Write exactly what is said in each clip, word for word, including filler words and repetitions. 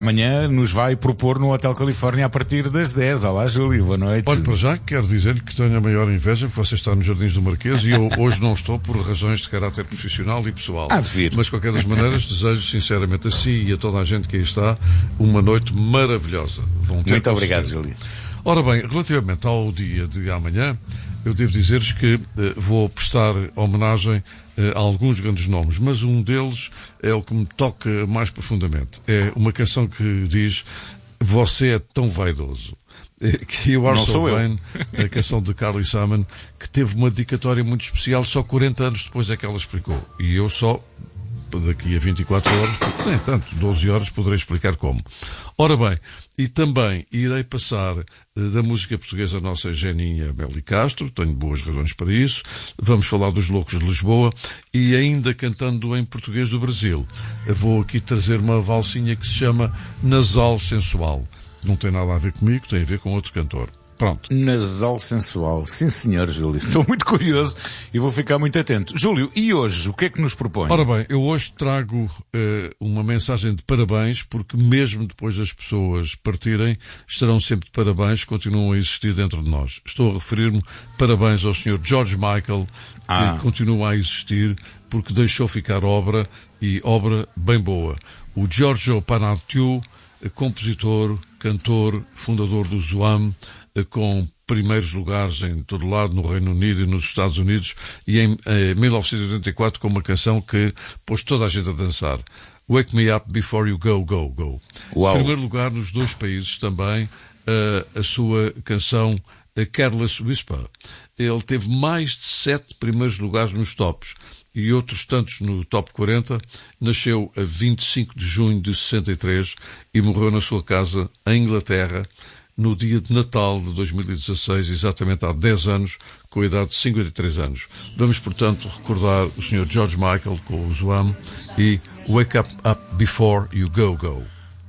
Amanhã nos vai propor no Hotel Califórnia a partir das dez. Olá, Júlio, boa noite. Olha, para já, quero dizer-lhe que tenho a maior inveja porque você está nos Jardins do Marquês e eu hoje não estou por razões de caráter profissional e pessoal. Há de vir. Mas, de qualquer das maneiras, desejo sinceramente a si e a toda a gente que aí está uma noite maravilhosa. Vão ter Muito obrigado, certeza. Júlio. Ora bem, relativamente ao dia de amanhã, eu devo dizer-lhes que eh, vou prestar homenagem eh, a alguns grandes nomes, mas um deles é o que me toca mais profundamente. É uma canção que diz: "Você é tão vaidoso", que eu acho so vain, a canção de Carly Simon, que teve uma dedicatória muito especial, só quarenta anos depois é que ela explicou. E eu só, daqui a vinte e quatro horas, nem tanto, doze horas, poderei explicar como. Ora bem, e também irei passar da música portuguesa a nossa Geninha Meli Castro, tenho boas razões para isso. Vamos falar dos Loucos de Lisboa e ainda cantando em português do Brasil. Vou aqui trazer uma valsinha que se chama Nasal Sensual. Não tem nada a ver comigo, tem a ver com outro cantor. Pronto. Nasal Sensual. Sim, senhor, Júlio. Estou muito curioso e vou ficar muito atento. Júlio, e hoje, o que é que nos propõe? Ora bem, eu hoje trago uh, uma mensagem de parabéns, porque mesmo depois das pessoas partirem, estarão sempre de parabéns, continuam a existir dentro de nós. Estou a referir-me parabéns ao senhor George Michael, que ah. continua a existir, porque deixou ficar obra, e obra bem boa. O Giorgio Panaccio, compositor, cantor, fundador do Zoam, com primeiros lugares em todo lado, no Reino Unido e nos Estados Unidos, e em, em mil novecentos e oitenta e quatro com uma canção que pôs toda a gente a dançar. Wake Me Up Before You Go, Go, Go. Uau. Em primeiro lugar, nos dois países também, a, a sua canção a Careless Whisper. Ele teve mais de sete primeiros lugares nos tops e outros tantos no top quarenta. Nasceu a vinte e cinco de junho de sessenta e três e morreu na sua casa, em Inglaterra, no dia de Natal de dois mil e dezasseis, exatamente há dez anos, com a idade de cinquenta e três anos. Vamos, portanto, recordar o senhor George Michael com o Zoam e Wake Up, Up Before You Go, Go.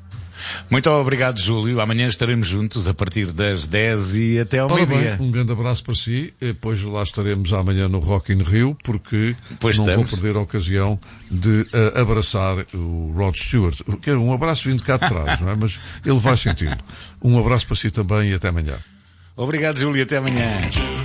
Muito obrigado, Júlio. Amanhã estaremos juntos a partir das dez e até ao meio-dia. Um grande abraço para si. Depois lá estaremos amanhã no Rock in Rio, porque pois não estamos. vou perder a ocasião de uh, abraçar o Rod Stewart. Um abraço vindo cá de trás, não é? Mas ele vai sentindo. Um abraço para si também e até amanhã. Obrigado, Júlio. Até amanhã.